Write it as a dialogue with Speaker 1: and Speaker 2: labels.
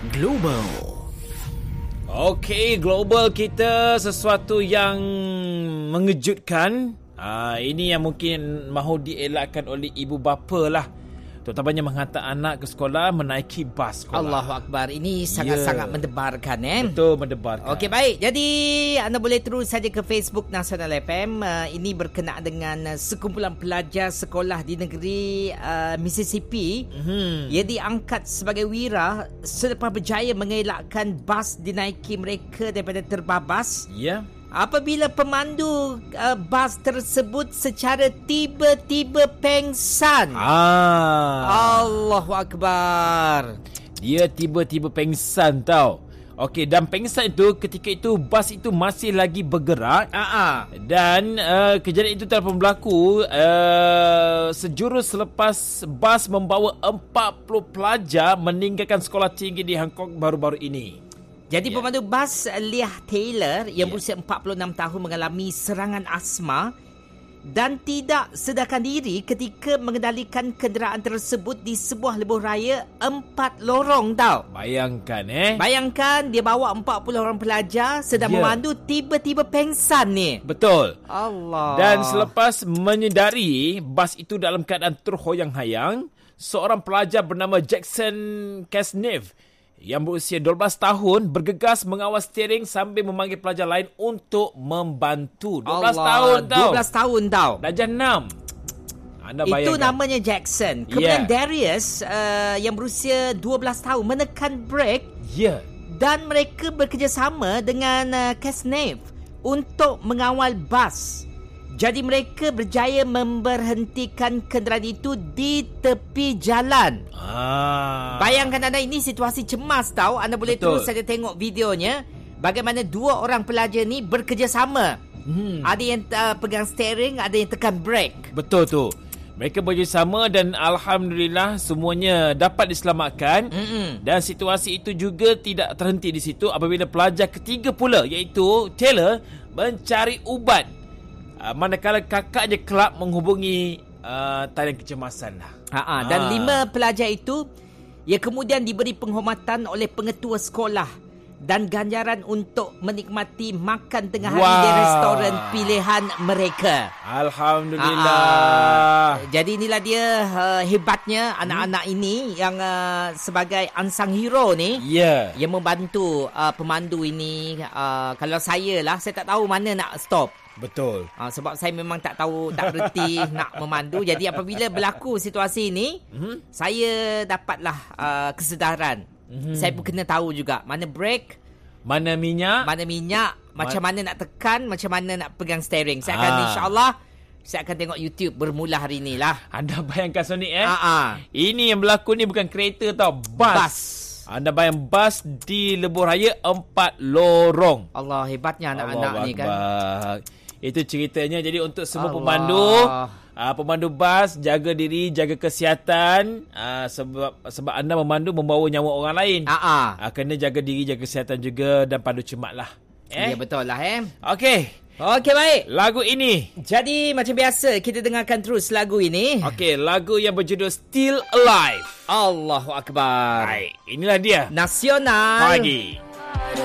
Speaker 1: Global. Okey, global kita sesuatu yang mengejutkan. Ini yang mungkin mahu dielakkan oleh ibu bapa lah. Terutamanya menghantar anak ke sekolah menaiki bas sekolah.
Speaker 2: Allahu Akbar. Ini sangat-sangat mendebarkan.
Speaker 1: Betul, mendebarkan.
Speaker 2: Okey, baik. Jadi anda boleh terus saja ke Facebook Nasional FM. Ini berkenaan dengan sekumpulan pelajar sekolah di negeri Mississippi. Ia diangkat sebagai wira selepas berjaya mengelakkan bas dinaiki mereka daripada terbabas.
Speaker 1: Ya.
Speaker 2: Apabila pemandu bas tersebut secara tiba-tiba pengsan. Allahu Akbar.
Speaker 1: Dia tiba-tiba pengsan tau. Okey, dan pengsan itu ketika itu bas itu masih lagi bergerak. Dan kejadian itu telah pun berlaku sejurus selepas bas membawa 40 pelajar meninggalkan sekolah tinggi di Hancock baru-baru ini.
Speaker 2: Jadi pemandu bas Leah Taylor yang berusia 46 tahun mengalami serangan asma dan tidak sedarkan diri ketika mengendalikan kenderaan tersebut di sebuah lebuh raya 4 lorong tau. Bayangkan dia bawa 40 orang pelajar sedang memandu, tiba-tiba pengsan ni.
Speaker 1: Betul.
Speaker 2: Allah.
Speaker 1: Dan selepas menyedari bas itu dalam keadaan terhoyang-hayang, seorang pelajar bernama Jackson Kasnev yang berusia 12 tahun bergegas mengawal steering sambil memanggil pelajar lain untuk membantu. 12 tahun tau.
Speaker 2: 12 tahun tau.
Speaker 1: Darjah 6. Anda bayangkan.
Speaker 2: Itu namanya Jackson. Kemudian Darius yang berusia 12 tahun menekan brake. Dan mereka bekerjasama dengan Kasnev untuk mengawal bas. Jadi mereka berjaya memberhentikan kenderaan itu di tepi jalan. Bayangkan anda, ini situasi cemas tau. Anda boleh terus saja tengok videonya. Bagaimana dua orang pelajar ni bekerjasama. Ada yang pegang steering, ada yang tekan brake.
Speaker 1: Betul tu. Mereka bekerjasama dan alhamdulillah semuanya dapat diselamatkan. Dan situasi itu juga tidak terhenti di situ apabila pelajar ketiga pula, iaitu Taylor, mencari ubat. Manakala kakaknya kelab menghubungi talian kecemasan lah.
Speaker 2: Dan 5 pelajar itu ia kemudian diberi penghormatan oleh pengetua sekolah dan ganjaran untuk menikmati makan tengah hari di restoran pilihan mereka.
Speaker 1: Alhamdulillah.
Speaker 2: Jadi inilah dia hebatnya anak-anak ini yang sebagai unsung hero ni. Yang membantu pemandu ini. Kalau saya tak tahu mana nak stop.
Speaker 1: Betul.
Speaker 2: Sebab saya memang tak tahu, tak berhenti nak memandu. Jadi apabila berlaku situasi ini, saya dapatlah kesedaran. Saya pun kena tahu juga mana brake,
Speaker 1: mana minyak,
Speaker 2: macam mana nak tekan, macam mana nak pegang steering. Saya akan insya-Allah saya akan tengok YouTube bermula hari ni lah.
Speaker 1: Anda bayangkan Sonic ini yang berlaku ni bukan kereta tau, bas. Anda bayang bas di lebuh raya 4 lorong.
Speaker 2: Allah, hebatnya anak-anak ni kan.
Speaker 1: Itu ceritanya. Jadi untuk semua pemandu bas, jaga diri, jaga kesihatan. Sebab anda memandu membawa nyawa orang lain. Kena jaga diri, jaga kesihatan juga dan padu cermat lah.
Speaker 2: Ya, betul lah.
Speaker 1: Okey,
Speaker 2: baik.
Speaker 1: Lagu ini.
Speaker 2: Jadi macam biasa kita dengarkan terus lagu ini.
Speaker 1: Okey, lagu yang berjudul Still Alive.
Speaker 2: Allahu Akbar.
Speaker 1: Baik, inilah dia
Speaker 2: Nasional
Speaker 1: Pagi.